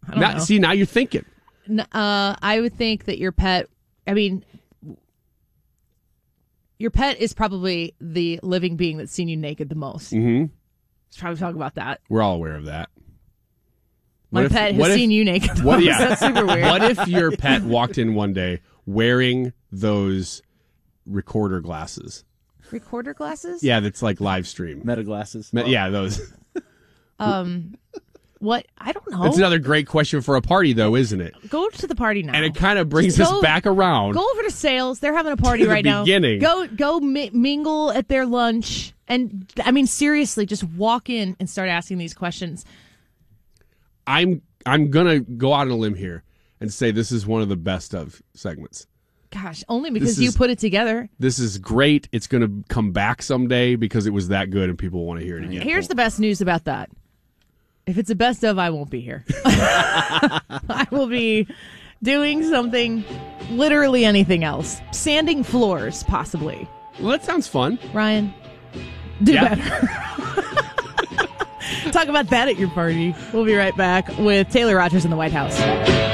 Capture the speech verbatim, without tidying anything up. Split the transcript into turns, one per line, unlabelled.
I don't
now,
know.
See, now you're thinking.
N- Uh, I would think that your pet, I mean, your pet is probably the living being that's seen you naked the most.
Mm-hmm.
Let's probably talk about that.
We're all aware of that.
My
What if-
pet has
what if-
seen you naked the
What,
most.
yeah.
That's super weird.
What if your pet walked in one day wearing those recorder glasses?
Recorder glasses?
Yeah, that's like live stream.
Meta glasses.
Me- Yeah, those.
Um, what? I don't know.
That's another great question for a party, though, isn't it?
Go to the party now.
And it kind of brings
Just
us
go-
back around.
Go over to sales. They're having a party
To the
right now.
beginning.
Go go mi- mingle at their lunch. And, I mean, seriously, just walk in and start asking these questions.
I'm I'm gonna go out on a limb here and say this is one of the best of segments.
Gosh, only because
This
you
is-
put it together.
This is great. It's gonna come back someday because it was that good and people want to hear it again.
Here's the best news about that. If it's a best of, I won't be here. I will be doing something, literally anything else. Sanding floors, possibly.
Well, that sounds fun.
Ryan, do
Yeah.
better. Talk about that at your party. We'll be right back with Taylor Rogers in the White House.